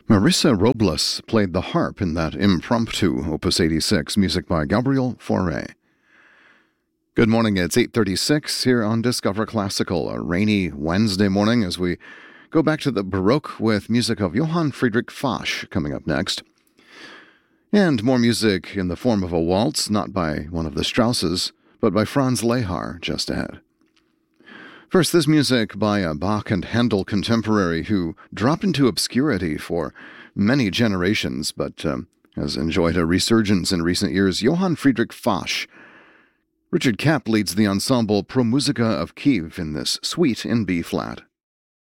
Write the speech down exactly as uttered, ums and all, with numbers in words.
Marissa Robles played the harp in that impromptu, Opus eighty-six, music by Gabriel Fauré. Good morning, it's eight thirty-six here on Discover Classical, a rainy Wednesday morning as we go back to the Baroque with music of Johann Friedrich Fasch coming up next. And more music in the form of a waltz, not by one of the Strausses, but by Franz Lehár just ahead. First, this music by a Bach and Handel contemporary who dropped into obscurity for many generations, but um, has enjoyed a resurgence in recent years, Johann Friedrich Fasch. Richard Kapp leads the ensemble Pro Musica of Kiev in this suite in B-flat.